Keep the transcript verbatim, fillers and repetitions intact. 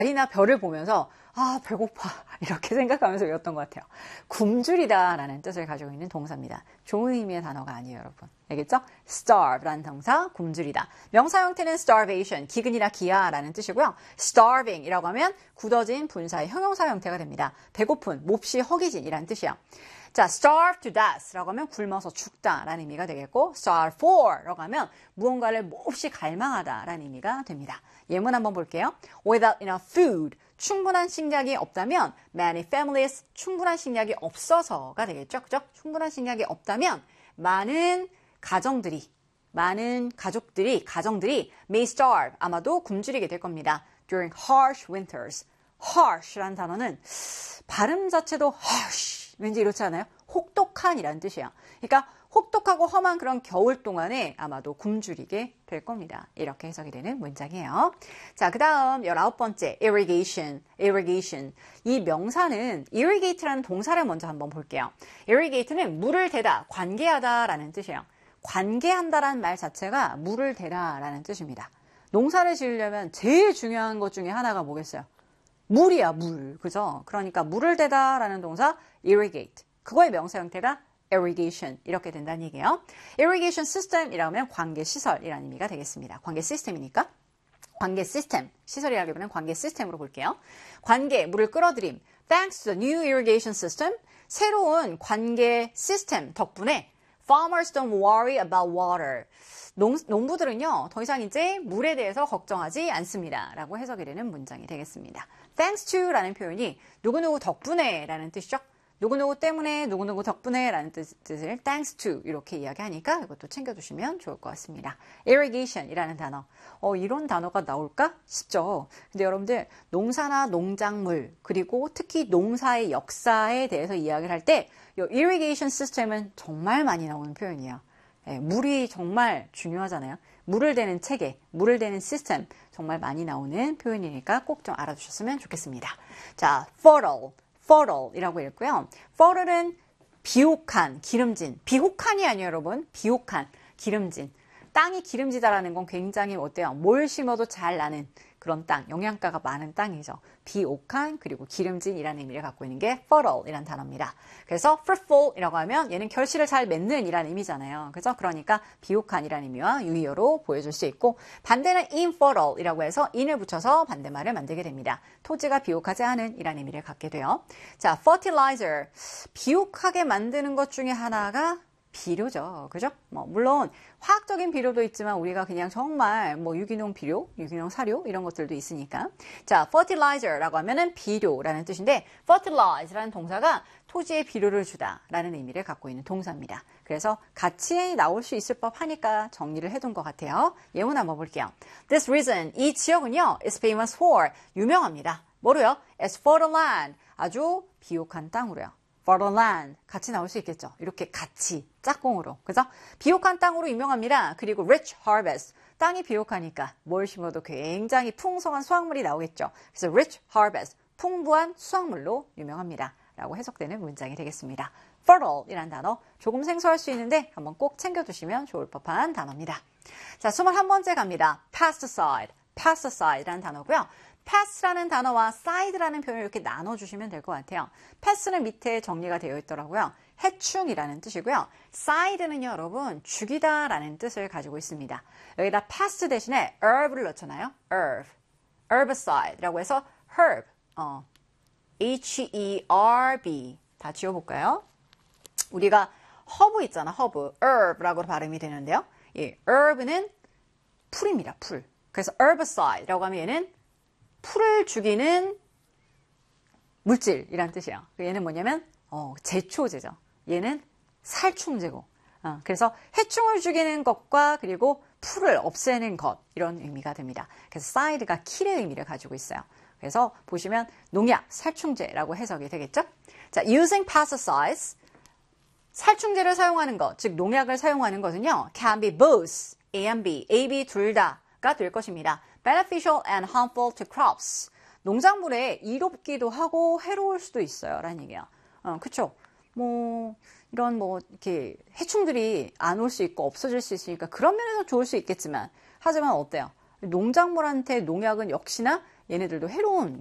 달이나 별을 보면서 아 배고파 이렇게 생각하면서 외웠던 것 같아요. 굶주리다 라는 뜻을 가지고 있는 동사입니다. 좋은 의미의 단어가 아니에요, 여러분. 알겠죠? starve라는 동사, 굶주리다. 명사 형태는 starvation, 기근이나 기아라는 뜻이고요. starving 이라고 하면 굳어진 분사의 형용사 형태가 됩니다. 배고픈, 몹시 허기진이라는 뜻이에요. 자, starve to death 라고 하면 굶어서 죽다 라는 의미가 되겠고, starve for 라고 하면 무언가를 몹시 갈망하다 라는 의미가 됩니다. 예문 한번 볼게요. Without enough food, 충분한 식량이 없다면 many families, 충분한 식량이 없어서가 되겠죠. 그죠? 충분한 식량이 없다면 많은 가정들이, 많은 가족들이, 가정들이 may starve, 아마도 굶주리게 될 겁니다. During harsh winters. harsh라는 단어는 발음 자체도 harsh, 왠지 이렇지 않아요? 혹독한이라는 뜻이에요. 그러니까 혹독하고 험한 그런 겨울 동안에 아마도 굶주리게 될 겁니다. 이렇게 해석이 되는 문장이에요. 자, 그 다음 열아홉 번째 irrigation, irrigation. 이 명사는 irrigate라는 동사를 먼저 한번 볼게요. irrigate는 물을 대다, 관계하다라는 뜻이에요. 관계한다라는 말 자체가 물을 대다라는 뜻입니다. 농사를 지으려면 제일 중요한 것 중에 하나가 뭐겠어요? 물이야, 물. 그죠? 그러니까 물을 대다라는 동사 irrigate. 그거의 명사 형태가 irrigation 이렇게 된다는 얘기예요. irrigation system이라고 하면 관계 시설이라는 의미가 되겠습니다. 관계 시스템이니까 관계 시스템, 시설이라기보다는 관계 시스템으로 볼게요. 관계, 물을 끌어들임. Thanks to the new irrigation system, 새로운 관계 시스템 덕분에 farmers don't worry about water. 농, 농부들은요, 더 이상 이제 물에 대해서 걱정하지 않습니다. 라고 해석이 되는 문장이 되겠습니다. Thanks to 라는 표현이 누구누구 덕분에 라는 뜻이죠. 누구누구 때문에, 누구누구 덕분에 라는 뜻을 thanks to 이렇게 이야기하니까 이것도 챙겨주시면 좋을 것 같습니다. irrigation 이라는 단어. 어, 이런 단어가 나올까 싶죠. 근데 여러분들 농사나 농작물 그리고 특히 농사의 역사에 대해서 이야기를 할 때 이 irrigation 시스템은 정말 많이 나오는 표현이에요. 예, 물이 정말 중요하잖아요. 물을 대는 체계, 물을 대는 시스템 정말 많이 나오는 표현이니까 꼭 좀 알아두셨으면 좋겠습니다. 자, fertile. fertile이라고 읽고요. fertile은 비옥한, 기름진. 비옥한이 아니에요, 여러분. 비옥한, 기름진. 땅이 기름지다라는 건 굉장히 어때요? 뭘 심어도 잘 나는 그런 땅, 영양가가 많은 땅이죠. 비옥한 그리고 기름진이라는 의미를 갖고 있는 게 fertile이라는 단어입니다. 그래서 fruitful이라고 하면 얘는 결실을 잘 맺는 이라는 의미잖아요. 그죠? 그러니까 비옥한이라는 의미와 유의어로 보여줄 수 있고 반대는 infertile이라고 해서 in을 붙여서 반대말을 만들게 됩니다. 토지가 비옥하지 않은 이라는 의미를 갖게 돼요. 자, fertilizer. 비옥하게 만드는 것 중에 하나가 비료죠. 그죠? 뭐, 물론, 화학적인 비료도 있지만, 우리가 그냥 정말, 뭐, 유기농 비료, 유기농 사료, 이런 것들도 있으니까. 자, fertilizer라고 하면은 비료라는 뜻인데, fertilize라는 동사가 토지에 비료를 주다 라는 의미를 갖고 있는 동사입니다. 그래서 같이 나올 수 있을 법 하니까 정리를 해둔 것 같아요. 예문 한번 볼게요. This region, 이 지역은요, is famous for, 유명합니다. 뭐로요? As fertile land, 아주 비옥한 땅으로요. fertile land 같이 나올 수 있겠죠. 이렇게 같이 짝꿍으로, 그죠? 비옥한 땅으로 유명합니다. 그리고 rich harvest, 땅이 비옥하니까 뭘 심어도 굉장히 풍성한 수확물이 나오겠죠. 그래서 rich harvest, 풍부한 수확물로 유명합니다. 라고 해석되는 문장이 되겠습니다. fertile이란 단어 조금 생소할 수 있는데 한번 꼭 챙겨두시면 좋을 법한 단어입니다. 자, 스물한 번째 갑니다. pesticide, pesticide라는 단어고요. pest라는 단어와 side라는 표현을 이렇게 나눠주시면 될 것 같아요. pest는 밑에 정리가 되어 있더라고요. 해충이라는 뜻이고요. side는요, 여러분, 죽이다 라는 뜻을 가지고 있습니다. 여기다 pest 대신에 herb를 넣잖아요. herb, herbicide라고 해서 herb, 어, 에이치 이 알 비 다 지워볼까요? 우리가 허브 있잖아, 허브, herb라고 발음이 되는데요. 이 herb는 풀입니다, 풀. 그래서 herbicide라고 하면 얘는 풀을 죽이는 물질이란 뜻이에요. 얘는 뭐냐면 어, 제초제죠. 얘는 살충제고. 어, 그래서 해충을 죽이는 것과 그리고 풀을 없애는 것 이런 의미가 됩니다. 그래서 side가 킬의 의미를 가지고 있어요. 그래서 보시면 농약, 살충제라고 해석이 되겠죠? 자, using pesticides 살충제를 사용하는 것, 즉 농약을 사용하는 것은요, can be both A and B, A, B 둘 다가 될 것입니다. beneficial and harmful to crops. 농작물에 이롭기도 하고 해로울 수도 있어요. 라는 얘기예요. 어, 그쵸? 뭐, 이런 뭐, 이렇게 해충들이 안 올 수 있고 없어질 수 있으니까 그런 면에서 좋을 수 있겠지만, 하지만 어때요? 농작물한테 농약은 역시나 얘네들도 해로운